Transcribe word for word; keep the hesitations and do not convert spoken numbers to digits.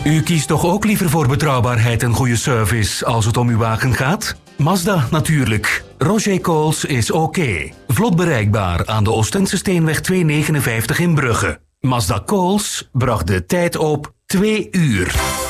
U kiest toch ook liever voor betrouwbaarheid en goede service als het om uw wagen gaat? Mazda natuurlijk. Roger Coles is oké. Vlot bereikbaar aan de Oostense Steenweg tweehonderdnegenenvijftig in Brugge. Mazda Coles bracht de tijd op twee uur.